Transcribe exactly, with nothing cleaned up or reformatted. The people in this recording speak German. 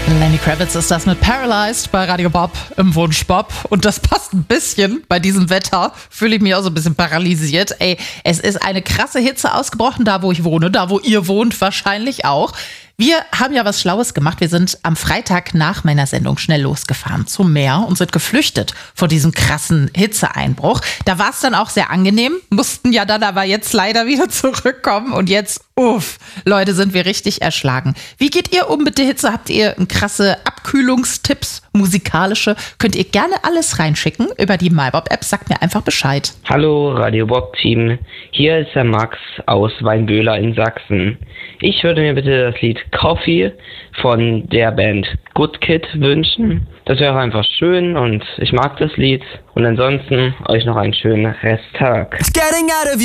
Lenny Kravitz ist das mit Paralyzed bei Radio Bob im Wunsch Bob. Und das passt ein bisschen bei diesem Wetter. Fühle ich mich auch so ein bisschen paralysiert. Ey, es ist eine krasse Hitze ausgebrochen, da wo ich wohne, da wo ihr wohnt wahrscheinlich auch. Wir haben ja was Schlaues gemacht. Wir sind am Freitag nach meiner Sendung schnell losgefahren zum Meer und sind geflüchtet vor diesem krassen Hitzeeinbruch. Da war es dann auch sehr angenehm, mussten ja dann aber jetzt leider wieder zurückkommen. Und jetzt, uff, Leute, sind wir richtig erschlagen. Wie geht ihr um mit der Hitze? Habt ihr krasse Abkühlungstipps, musikalische? Könnt ihr gerne alles reinschicken über die MyBob-App. Sagt mir einfach Bescheid. Hallo Radio Bob-Team, hier ist der Max aus Weinböhler in Sachsen. Ich würde mir bitte das Lied Coffee von der Band Good Kid wünschen. Das wäre einfach schön und ich mag das Lied. Und ansonsten euch noch einen schönen Resttag.